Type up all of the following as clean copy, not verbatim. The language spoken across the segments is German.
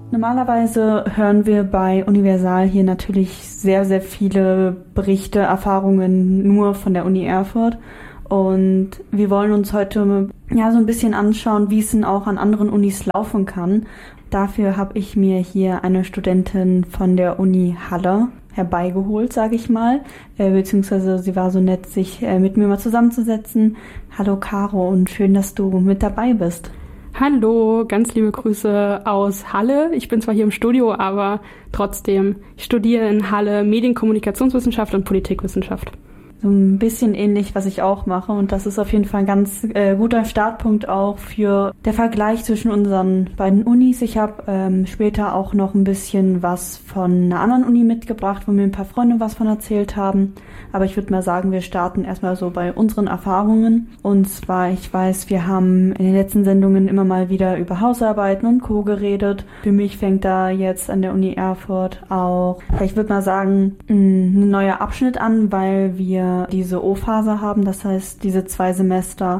Normalerweise hören wir bei Universal hier natürlich sehr, sehr viele Berichte, Erfahrungen nur von der Uni Erfurt. Und wir wollen uns heute so ein bisschen anschauen, wie es denn auch an anderen Unis laufen kann. Dafür habe ich mir hier eine Studentin von der Uni Halle herbeigeholt, sage ich mal. Beziehungsweise sie war so nett, sich mit mir mal zusammenzusetzen. Hallo Caro und schön, dass du mit dabei bist. Hallo, ganz liebe Grüße aus Halle. Ich bin zwar hier im Studio, aber trotzdem, ich studiere in Halle Medienkommunikationswissenschaft und Politikwissenschaft. So ein bisschen ähnlich, was ich auch mache, und das ist auf jeden Fall ein ganz guter Startpunkt auch für der Vergleich zwischen unseren beiden Unis. Ich habe später auch noch ein bisschen was von einer anderen Uni mitgebracht, wo mir ein paar Freunde was von erzählt haben. Aber ich würde mal sagen, wir starten erstmal so bei unseren Erfahrungen. Und zwar, ich weiß, wir haben in den letzten Sendungen immer mal wieder über Hausarbeiten und Co. geredet. Für mich fängt da jetzt an der Uni Erfurt auch, ich würde mal sagen, ein neuer Abschnitt an, weil wir diese O-Phase haben. Das heißt, diese 2 Semester,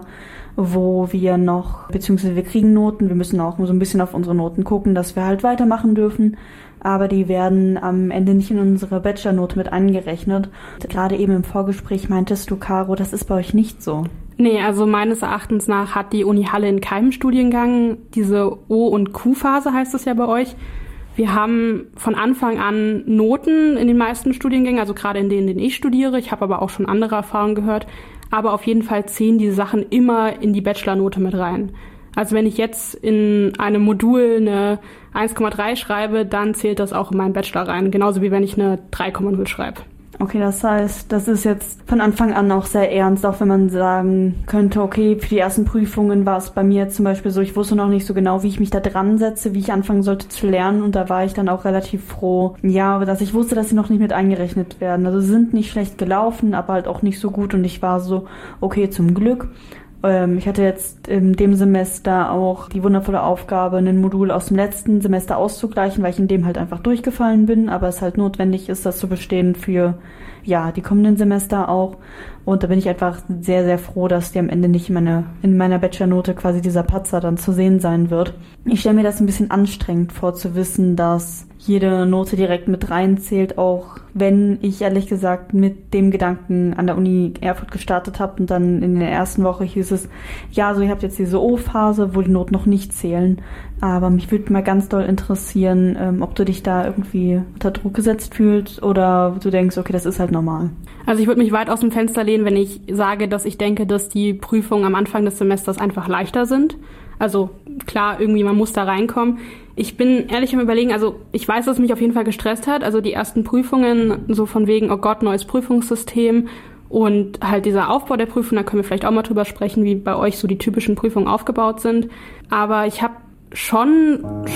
wo wir noch, beziehungsweise wir kriegen Noten. Wir müssen auch so ein bisschen auf unsere Noten gucken, dass wir halt weitermachen dürfen. Aber die werden am Ende nicht in unsere Bachelornote mit eingerechnet. Gerade eben im Vorgespräch meintest du, Caro, das ist bei euch nicht so. Nee, also meines Erachtens nach hat die Uni Halle in keinem Studiengang diese O- und Q-Phase, heißt es ja bei euch. Wir haben von Anfang an Noten in den meisten Studiengängen, also gerade in denen ich studiere. Ich habe aber auch schon andere Erfahrungen gehört. Aber auf jeden Fall zählen diese Sachen immer in die Bachelornote mit rein. Also wenn ich jetzt in einem Modul eine 1,3 schreibe, dann zählt das auch in meinen Bachelor rein. Genauso wie wenn ich eine 3,0 schreibe. Okay, das heißt, das ist jetzt von Anfang an auch sehr ernst, auch wenn man sagen könnte, okay, für die ersten Prüfungen war es bei mir jetzt zum Beispiel so, ich wusste noch nicht so genau, wie ich mich da dran setze, wie ich anfangen sollte zu lernen, und da war ich dann auch relativ froh, ja, dass ich wusste, dass sie noch nicht mit eingerechnet werden. Also sie sind nicht schlecht gelaufen, aber halt auch nicht so gut, und ich war so, okay, zum Glück. Ich hatte jetzt in dem Semester auch die wundervolle Aufgabe, ein Modul aus dem letzten Semester auszugleichen, weil ich in dem halt einfach durchgefallen bin, aber es halt notwendig ist, das zu bestehen für, ja, die kommenden Semester auch. Und da bin ich einfach sehr, sehr froh, dass die am Ende nicht in meiner Bachelornote quasi dieser Patzer dann zu sehen sein wird. Ich stelle mir das ein bisschen anstrengend vor, zu wissen, dass jede Note direkt mit reinzählt, auch wenn ich ehrlich gesagt mit dem Gedanken an der Uni Erfurt gestartet habe und dann in der ersten Woche hieß es, ja, so ihr habt jetzt diese O-Phase, wo die Noten noch nicht zählen. Aber mich würde mal ganz doll interessieren, ob du dich da irgendwie unter Druck gesetzt fühlst oder du denkst, okay, das ist halt normal. Also ich würde mich weit aus dem Fenster lehnen, wenn ich sage, dass ich denke, dass die Prüfungen am Anfang des Semesters einfach leichter sind. Also klar, irgendwie man muss da reinkommen. Ich bin ehrlich am Überlegen, also ich weiß, dass es mich auf jeden Fall gestresst hat. Also die ersten Prüfungen, so von wegen, oh Gott, neues Prüfungssystem und halt dieser Aufbau der Prüfung, da können wir vielleicht auch mal drüber sprechen, wie bei euch so die typischen Prüfungen aufgebaut sind. Aber ich habe schon